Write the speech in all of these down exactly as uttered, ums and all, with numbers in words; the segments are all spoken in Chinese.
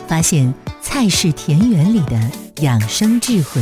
发现菜式田园里的养生智慧。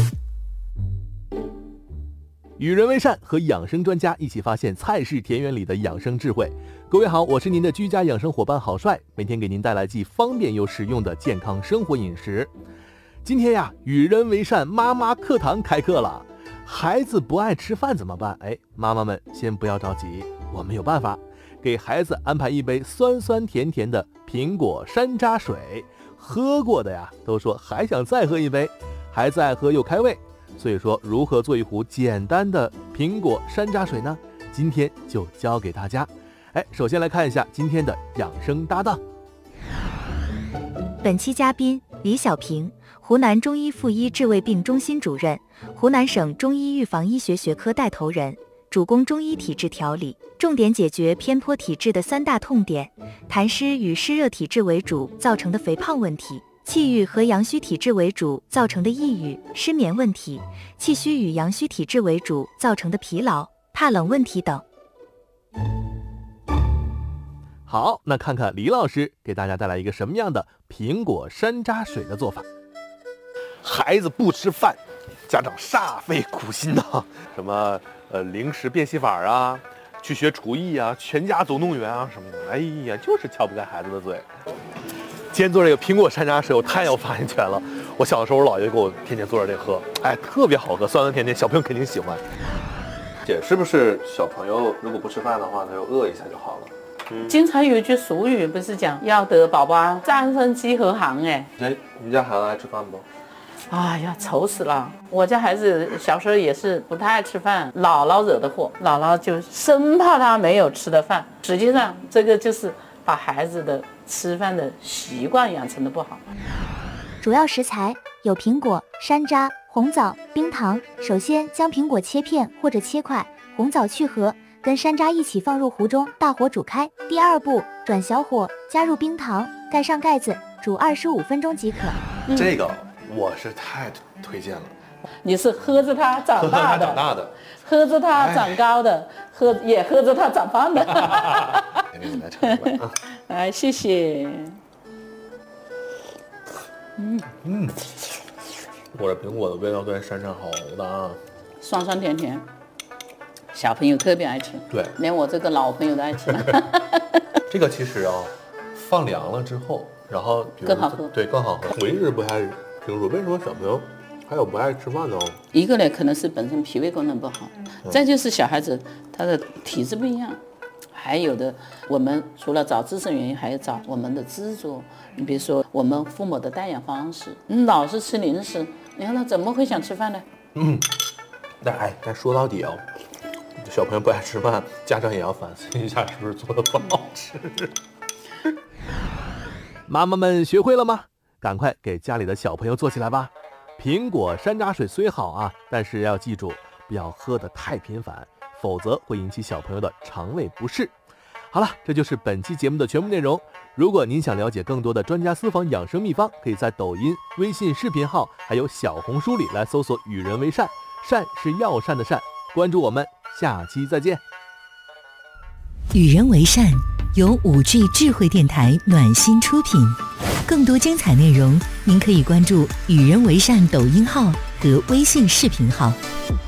与人为善，和养生专家一起发现菜式田园里的养生智慧。各位好，我是您的居家养生伙伴郝帅，每天给您带来既方便又实用的健康生活饮食。今天呀，与人为善妈妈课堂开课了。孩子不爱吃饭怎么办？哎，妈妈们先不要着急，我们有办法，给孩子安排一杯酸酸甜甜的苹果山楂水，喝过的呀都说还想再喝一杯，孩子爱喝又开胃。所以说，如何做一壶简单的苹果山楂水呢？今天就教给大家。哎，首先来看一下今天的养生搭档。 本期嘉宾李小平，湖南中医妇医治胃病中心主任，湖南省中医预防医学学科带头人，主攻中医体质调理，重点解决偏颇体质的三大痛点：痰湿与湿热体质为主造成的肥胖问题，气郁和阳虚体质为主造成的抑郁、失眠问题，气虚与阳虚体质为主造成的疲劳、怕冷问题等。 好，那看看李老师给大家带来一个什么样的苹果山楂水的做法。 孩子不吃饭，家长煞费苦心呐、啊，什么呃零食变戏法啊，去学厨艺啊，全家总动员啊什么的，哎呀，就是撬不开孩子的嘴。今天做这个苹果山楂水，我太有发言权了。我小的时候，我姥爷给我天天做着这喝，哎，特别好喝，酸酸甜甜，小朋友肯定喜欢。姐，是不是小朋友如果不吃饭的话，他就饿一下就好了？ 嗯、经常有一句俗语，不是讲要得宝宝战胜饥和寒？哎， 哎，你家孩子爱吃饭不？ 哎呀，愁死了！我家孩子小时候也是不太爱吃饭，姥姥惹的祸，姥姥就生怕他没有吃的饭。实际上，这个就是把孩子的吃饭的习惯养成的不好。 主要食材有苹果、山楂、红枣、冰糖。首先将苹果切片或者切块，红枣去核，跟山楂一起放入壶中，大火煮开。第二步，转小火，加入冰糖，盖上盖子，煮二十五分钟即可。 嗯、这个我是太推荐了。 你是喝着它长大的， 长大的， 喝着它长高的，喝也喝着它长胖的。哎，谢谢。 嗯嗯，我的苹果的味道跟山楂好的啊， 酸酸甜甜，小朋友特别爱吃， 对， 连我这个老朋友都爱吃。 这个其实啊，放凉了之后，然后更好喝， 对，更好喝。我一直不太清楚为什么小朋友还有不爱吃饭呢？ 一个呢，可能是本身脾胃功能不好，嗯、再就是小孩子他的体质不一样。还有的，我们除了找自身原因，还要找我们的执着。你比如说，我们父母的带养方式，你老是吃零食，你看他怎么会想吃饭呢？ 嗯，但哎，但说到底啊，小朋友不爱吃饭，家长也要反思一下，是不是做的不好吃？ 妈妈们学会了吗？赶快给家里的小朋友做起来吧！苹果山楂水虽好啊，但是要记住，不要喝得太频繁，否则会引起小朋友的肠胃不适。好了，这就是本期节目的全部内容。如果您想了解更多的专家私房养生秘方，可以在抖音、微信视频号还有小红书里来搜索“与人为善”，善是药膳的善。关注我们，下期再见。 与人为善由五 G 智慧电台暖心出品，更多精彩内容您可以关注“与人为善”抖音号和微信视频号。